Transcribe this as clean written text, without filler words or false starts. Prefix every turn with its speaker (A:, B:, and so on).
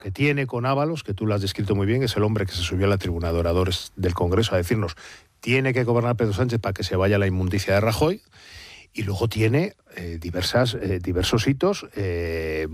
A: que tiene con Ábalos, que tú lo has descrito muy bien, es el hombre que se subió a la tribuna de oradores del Congreso a decirnos tiene que gobernar Pedro Sánchez para que se vaya la inmundicia de Rajoy, y luego tiene diversos hitos